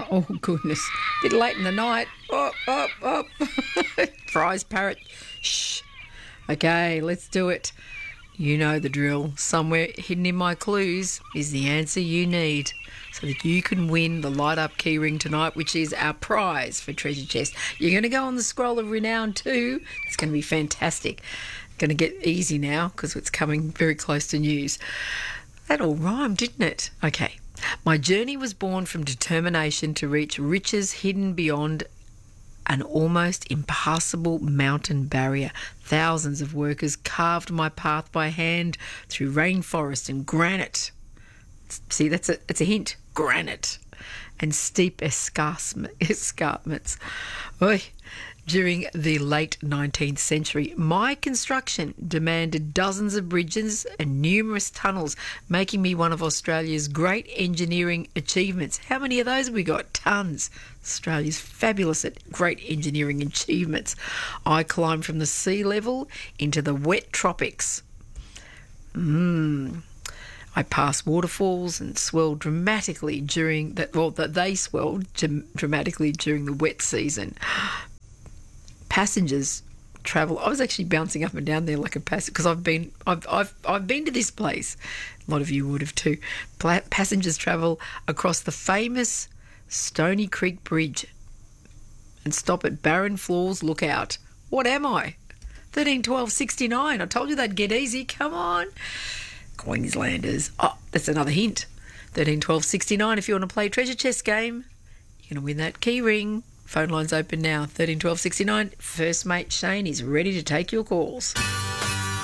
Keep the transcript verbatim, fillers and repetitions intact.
Oh, goodness. Bit late in the night. Up, up, up. Prize parrot. Shh. Okay, let's do it. You know the drill. Somewhere hidden in my clues is the answer you need so that you can win the light up keyring tonight, which is our prize for Treasure Chest. You're going to go on the Scroll of Renown too. It's going to be fantastic. Going to get easy now because it's coming very close to news. That all rhymed, didn't it? Okay. My journey was born from determination to reach riches hidden beyond an almost impassable mountain barrier. Thousands of workers carved my path by hand through rainforest and granite. See, that's a, it's a hint. Granite. And steep escarpment, escarpments. Oy. During the late nineteenth century, my construction demanded dozens of bridges and numerous tunnels, making me one of Australia's great engineering achievements. How many of those have we got? Tons. Australia's fabulous at great engineering achievements. I climbed from the sea level into the wet tropics. Mmm. I passed waterfalls and swelled dramatically during that. Well, that they swelled dramatically during the wet season. Passengers travel. I was actually bouncing up and down there like a passenger because I've been, I've, I've, I've been to this place. A lot of you would have too. Pla- passengers travel across the famous Stony Creek Bridge and stop at Barron Falls Lookout. What am I? thirteen twelve sixty-nine. I told you they'd get easy. Come on. Queenslanders. Oh, that's another hint. thirteen twelve sixty-nine. If you want to play Treasure Chest game, you're going to win that key ring. Phone line's open now. thirteen twelve sixty-nine. First mate Shane is ready to take your calls.